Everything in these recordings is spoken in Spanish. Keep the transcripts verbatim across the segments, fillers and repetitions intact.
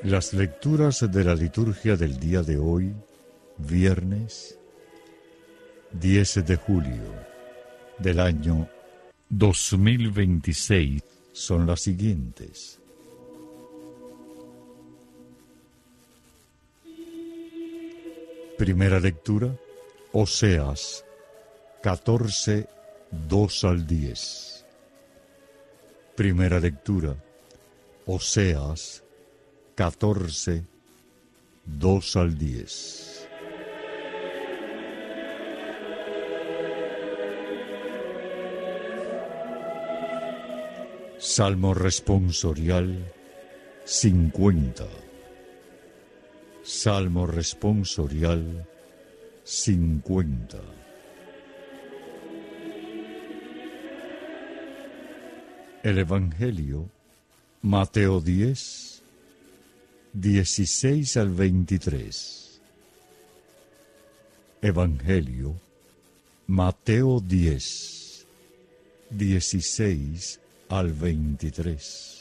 Las lecturas de la liturgia del día de hoy, viernes diez de julio del año dos mil veintiséis, son las siguientes. Primera lectura, Oseas catorce, dos al diez. Primera lectura, Oseas catorce, dos al diez. Salmo responsorial cincuenta. Salmo responsorial cincuenta. El Evangelio, Mateo diez, dieciséis al veintitrés. Evangelio, Mateo diez, dieciséis al veintitrés.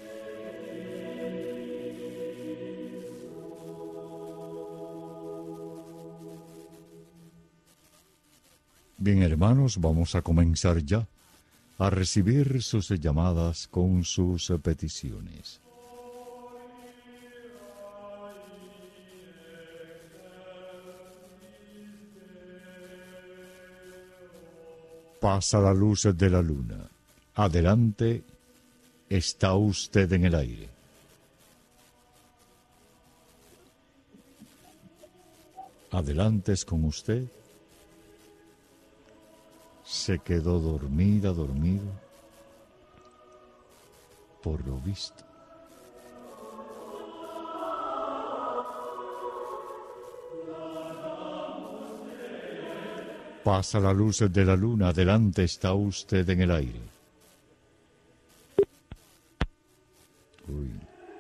Bien, hermanos, vamos a comenzar ya a recibir sus llamadas con sus peticiones. Pasa la luz de la luna. Adelante, está usted en el aire. Adelante es con usted. Se quedó dormida, dormido, por lo visto. Pasa la luz de la luna, adelante está usted en el aire. Uy.